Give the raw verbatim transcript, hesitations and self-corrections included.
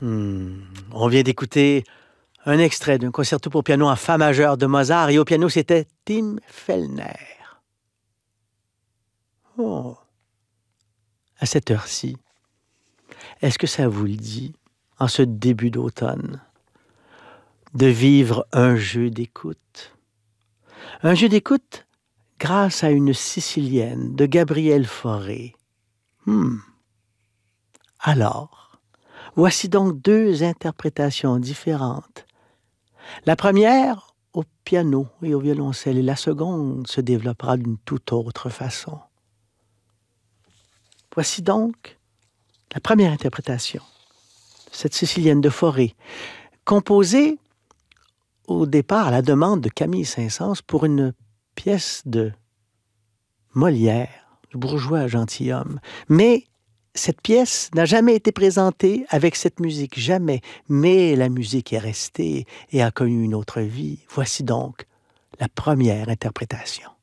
Hmm, On vient d'écouter un extrait d'un concerto pour piano en fa majeur de Mozart et au piano, c'était Tim Fellner. Oh, à cette heure-ci, est-ce que ça vous le dit, en ce début d'automne, de vivre un jeu d'écoute? Un jeu d'écoute grâce à une Sicilienne de Gabriel Fauré. Hmm. Alors, voici donc deux interprétations différentes. La première au piano et au violoncelle, et la seconde se développera d'une toute autre façon. Voici donc la première interprétation de cette Sicilienne de Fauré, composée au départ à la demande de Camille Saint-Saëns pour une pièce de Molière, le bourgeois gentilhomme. Mais cette pièce n'a jamais été présentée avec cette musique, jamais. Mais la musique est restée et a connu une autre vie. Voici donc la première interprétation.